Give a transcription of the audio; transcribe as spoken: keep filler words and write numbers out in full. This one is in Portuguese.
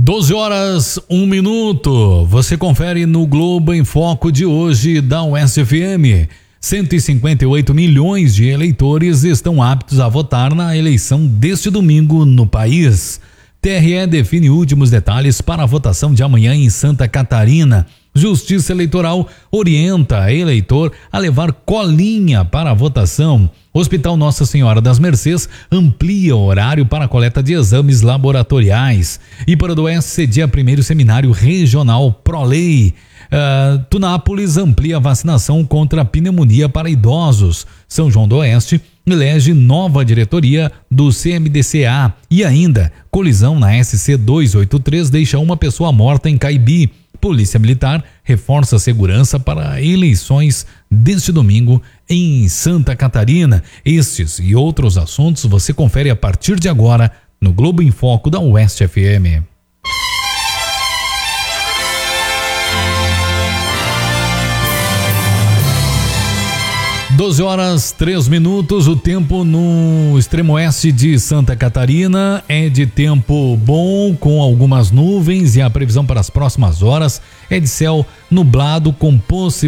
doze horas, um minuto. Você confere no Globo em Foco de hoje da Oeste F M. cento e cinquenta e oito milhões de eleitores estão aptos a votar na eleição deste domingo no país. T R E define últimos detalhes para a votação de amanhã em Santa Catarina. Justiça Eleitoral orienta eleitor a levar colinha para a votação. Hospital Nossa Senhora das Mercês amplia o horário para a coleta de exames laboratoriais. E para o Oeste cedia primeiro seminário regional ProLei. Uh, Tunápolis amplia a vacinação contra a pneumonia para idosos. São João do Oeste elege nova diretoria do C M D C A. E ainda, colisão na S C duzentos e oitenta e três deixa uma pessoa morta em Caibi. Polícia Militar reforça a segurança para eleições deste domingo em Santa Catarina. Estes e outros assuntos você confere a partir de agora no Globo em Foco da Oeste F M. doze horas, três minutos, o tempo no extremo oeste de Santa Catarina é de tempo bom, com algumas nuvens, e a previsão para as próximas horas é de céu nublado com possibilidade